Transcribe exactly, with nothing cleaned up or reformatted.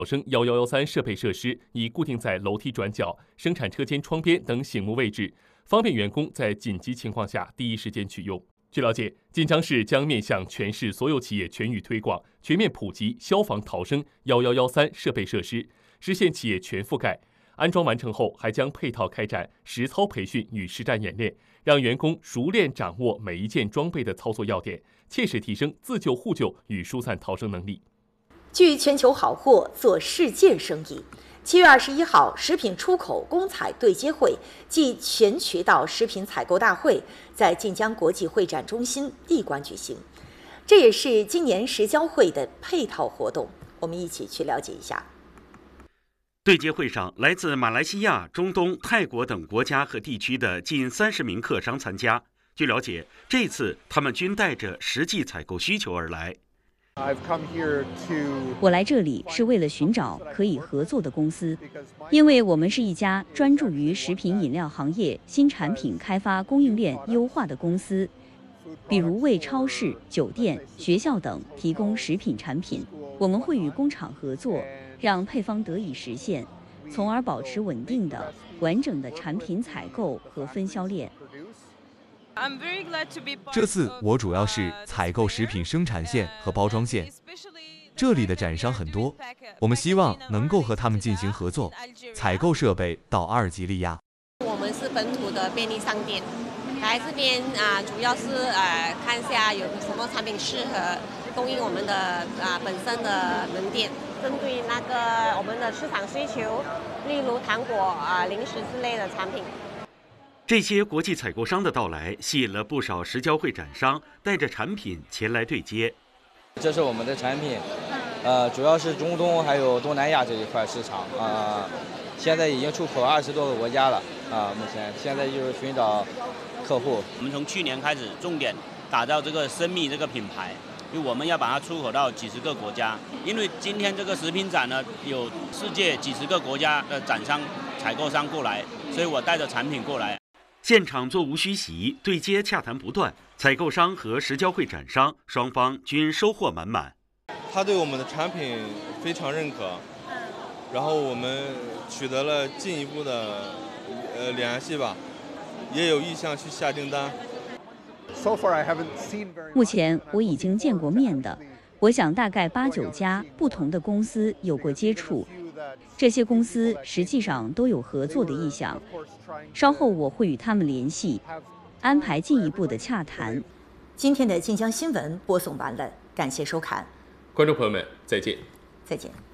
逃生一一一三设备设施已固定在楼梯转角、生产车间窗边等醒目位置，方便员工在紧急情况下第一时间取用。据了解，晋江市将面向全市所有企业全域推广，全面普及消防逃生一一一三设备设施，实现企业全覆盖。安装完成后，还将配套开展实操培训与实战演练，让员工熟练掌握每一件装备的操作要点，切实提升自救互救与疏散逃生能力。 聚全球好货，做世界生意。七月二十一号，食品出口公采对接会暨全渠道食品采购大会在晋江国际会展中心闭关举行，这也是今年食交会的配套活动。我们一起去了解一下。 对接会上，来自马来西亚、中东、泰国等国家和地区的近三十名客商参加。据了解，这次他们均带着实际采购需求而来。 我来这里是为了寻找可以合作的公司，因为我们是一家专注于食品饮料行业新产品开发、供应链优化的公司，比如为超市、酒店、学校等提供食品产品。我们会与工厂合作，让配方得以实现，从而保持稳定的、完整的产品采购和分销链。 这次我主要是采购食品生产线和包装线，这里的展商很多，我们希望能够和他们进行合作，采购设备到阿尔及利亚。 我们是本土的便利商店，来这边啊，主要是呃看一下有什么产品适合供应我们的啊本身的门店，针对那个我们的市场需求，例如糖果啊、零食之类的产品。 这些国际采购商的到来，吸引了不少食交会展商带着产品前来对接。 这是我们的产品，呃，主要是中东还有东南亚这一块市场啊、呃，现在已经出口二十多个国家了啊、呃。目前现在就是寻找客户。 我们从去年开始重点打造这个生蜜这个品牌，因为我们要把它出口到几十个国家。因为今天这个食品展呢，有世界几十个国家的展商、采购商过来，所以我带着产品过来。 现场座无虚席，对接洽谈不断，采购商和食交会展商双方均收获满满。 他对我们的产品非常认可，然后我们取得了进一步的呃联系吧，也有意向去下订单。 目前我已经见过面的，我想大概八九家不同的公司有过接触。这些公司实际上都有合作的意向，稍后我会与他们联系，安排进一步的洽谈。 今天的晋江新闻播送完了，感谢收看， 观众朋友们，再见。 再见。